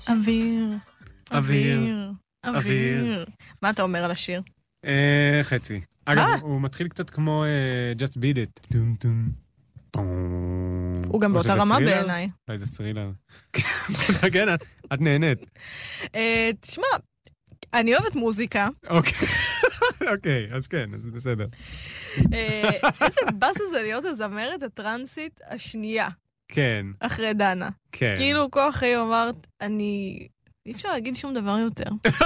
אוויר, אוויר, אוויר. מה אתה אומר על השיר? חצי. אגב, הוא מתחיל קצת כמו Just Beat It. טום טום. הוא גם באותה רמה בעיניי. אולי זה סרילר. כן, את נהנית. תשמע, אני אוהבת מוזיקה. אוקיי, אז כן, אז בסדר. איזה בס זה להיות הזמרת הטרנסית השנייה. כן. אחרי דנה. כן. כאילו כל אחרי אמרת, אי אפשר להגיד שום דבר יותר.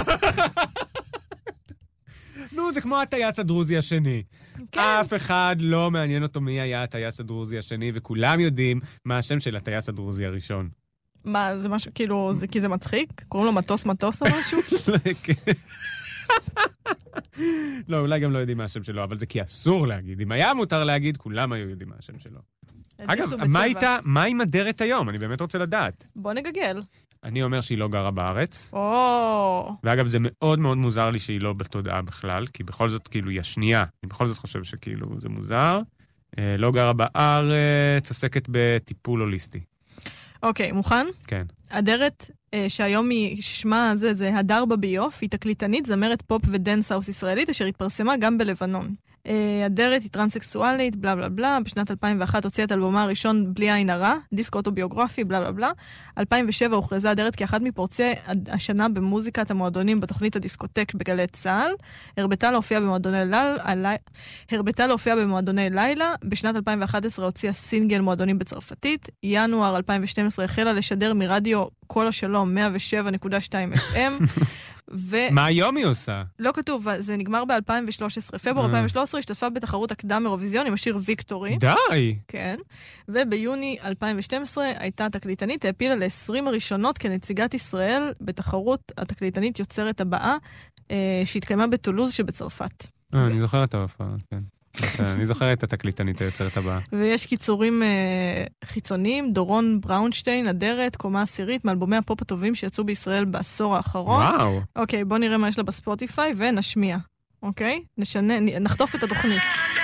נו, זה כמו הטייס הדרוזי השני. כן. אף אחד לא מעניין אותו מי היה הטייס הדרוזי השני, וכולם יודעים מה השם של הטייס הדרוזי הראשון. מה, זה משהו, כאילו, זה כי זה מצחיק? קוראים לו מטוס או משהו? לא, אולי גם לא יודעים מה השם שלו, אבל זה כי אסור להגיד. אם היה מותר להגיד, כולם היו יודעים מה השם שלו. אגב, מה עם אדרת היום? אני באמת רוצה לדעת. בוא נגגל. אני אומר שהיא לא גרה בארץ. או. ואגב, זה מאוד מאוד מוזר לי שהיא לא בתודעה בכלל, כי בכל זאת, כאילו, היא השנייה. אני בכל זאת חושב שכאילו זה מוזר. לא גרה בארץ, עוסקת בטיפול הוליסטי. אוקיי, מוכן? כן. אדרת שהיום היא, שמה זה הדר בביוף, היא תקליטנית, זמרת פופ ודנס האוס ישראלית, אשר התפרסמה גם בלבנון. אדרת היא טרנסקסואלית, בלה בלה בלה, בשנת 2001 הוציאה את אלבומה הראשון בלי עין הרע, דיסק אוטוביוגרפי, בלה בלה בלה. 2007 הוכרזה אדרת כאחת מפורצי השנה במוזיקת המועדונים בתוכנית הדיסקוטק בגלי צה"ל. הרבתה להופיע במועדוני לילה. בשנת 2011 הוציאה סינגל מועדונים בצרפתית. ינואר 2012 החלה לשדר מרדיו כל השלום 107.2 FM. מה היום היא עושה? לא כתוב, זה נגמר ב-2013. פברואר 2013 השתתפה בתחרות הקדם אירוויזיון עם השיר ויקטורי. די! כן. וביוני 2012 הייתה תקליטנית, העפילה ל-20 הראשונות כנציגת ישראל בתחרות התקליטנית יוצרת הבאה, שהתקיימה בטולוז שבצרפת. אני זוכר את ההופעה, כן. אני זוכר את התקליטנית היוצרת הבאה. ויש קיצורים חיצוניים, דורון בראונשטיין, אדרת, קומה עשירית, מאלבומי הפופ הטובים שיצאו בישראל בעשור האחרון. וואו. אוקיי, בוא נראה מה יש לה בספוטיפיי ונשמיע. אוקיי? נחטוף את התוכנית.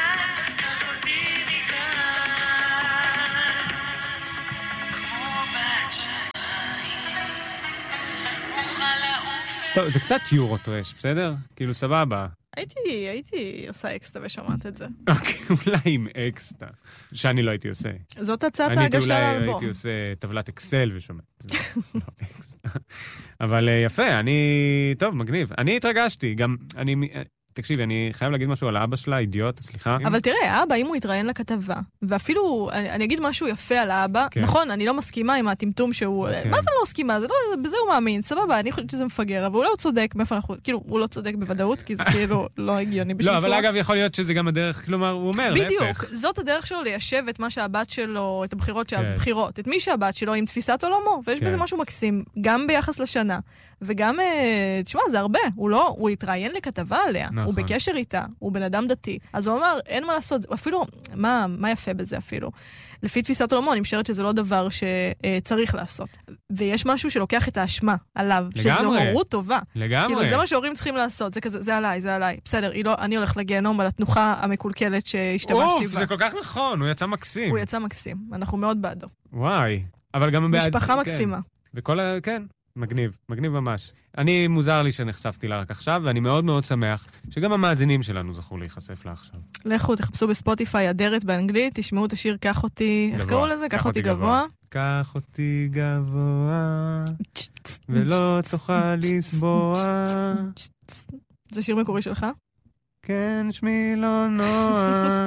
טוב, זה קצת יורו טרש, בסדר? כאילו סבבה. הייתי עושה אקסטה ושמעת את זה. אוקיי, אולי עם אקסטה. שאני לא הייתי עושה. זאת הצעת ההגשה לאלבום. אני אולי הייתי עושה טבלת אקסל ושומעת. לא אקסטה. אבל יפה, טוב, מגניב. אני התרגשתי, גם, תקשיבי, אני חייב להגיד משהו על האבא שלה, אידיוט, סליחה. אבל תראה, האבא, אם הוא יתראיין לכתבה, ואפילו, אני אגיד משהו יפה על האבא, נכון, אני לא מסכימה עם הטמטום שהוא, מה זה לא מסכימה? בזה הוא מאמין, סבבה, אני חושבת שזה מפגר, אבל הוא לא צודק, מאיפה אנחנו, כאילו, הוא לא צודק בוודאות, כי זה כאילו לא הגיוני בשביל צורה. לא, אבל אגב, יכול להיות שזה גם הדרך, כלומר, הוא אומר, להפך. בדיוק, זאת הדרך שלו ליישב את מה שהבת שלו, את הבחירות, את מי שהבת שלו עם תפיסת עולמו, ויש בזה משהו מקסים, גם ביחס לשנה, וגם, תשמע, זה הרבה, הוא יתראיין לכתבה עליה, הוא בקשר איתה, הוא בן אדם דתי. אז הוא אמר, אין מה לעשות, אפילו, מה יפה בזה אפילו? לפי תפיסת עולמו, אני משערת שזה לא דבר שצריך לעשות. ויש משהו שלוקח את האשמה עליו, שזו הורות טובה. לגמרי. כאילו, זה מה שההורים צריכים לעשות, זה כזה, זה עליי. בסדר, אני הולך לגיהנום על התנוחה המקולקלת שהשתמשתי בה. זה כל כך נכון, הוא יצא מקסים. הוא יצא מקסים, אנחנו מאוד בעדו. וואי, אבל גם משפחה מקסימה. כן. מגניב ממש. מוזר לי שנחשפתי לה רק עכשיו, ואני מאוד מאוד שמח שגם המאזינים שלנו זכו להיחשף לה עכשיו. לכו, תחפשו בספוטיפיי אדרת באנגלית, תשמעו את השיר קח אותי, איך קראו לזה? קח אותי גבוה. קח אותי גבוה, ולא תוכל לסבוע. זה שיר מקורי שלך? כן, שמי לא נועה.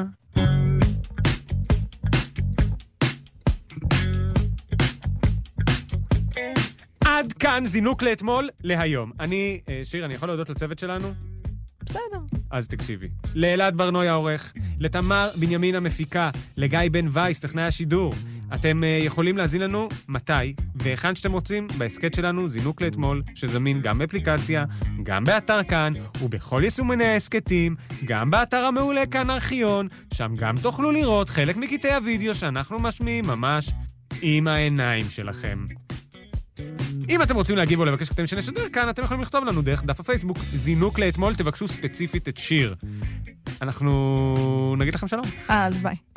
עד כאן זינוק לאתמול, להיום. שיר, אני יכול להודות לצוות שלנו? בסדר. אז תקשיבי. לאלעד ברנוי העורך, לתמר בנימין המפיקה, לגיא בן וייס, טכנאי השידור. אתם יכולים להזין לנו מתי והיכן שאתם רוצים בהסקט שלנו, זינוק לאתמול, שזמין גם באפליקציה, גם באתר כאן, ובכל יישומני ההסקטים, גם באתר המעולה כאן ארכיון, שם גם תוכלו לראות חלק מקטעי הוידאו שאנחנו משמיעים ממש עם העיניים שלכם. אם אתם רוצים להגיב או לבקש קטעים שנשדר כאן, אתם יכולים לכתוב לנו דרך דף הפייסבוק זינוק לאתמול, תבקשו ספציפית את שיר. אנחנו נגיד לכם שלום. אז ביי.